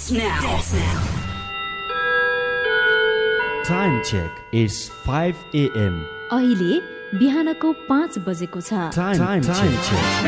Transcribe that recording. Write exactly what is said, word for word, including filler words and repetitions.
Dance now. Dance now. Time check is five a m. अहिले बिहानको पाँच बजेको छ. Time, time, time check.